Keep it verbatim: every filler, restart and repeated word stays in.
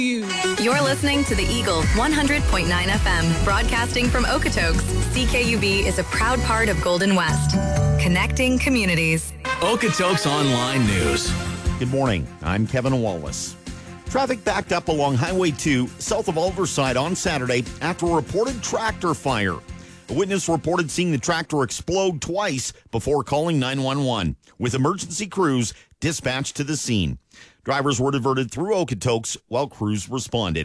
You're listening to the Eagle one hundred point nine F M, broadcasting from Okotoks. C K U B is a proud part of Golden West, connecting communities. Okotoks Online News. Good morning. I'm Kevin Wallace. Traffic backed up along Highway two south of Alderside on Saturday after a reported tractor fire. A witness reported seeing the tractor explode twice before calling nine one one, with emergency crews dispatched to the scene. Drivers were diverted through Okotoks while crews responded.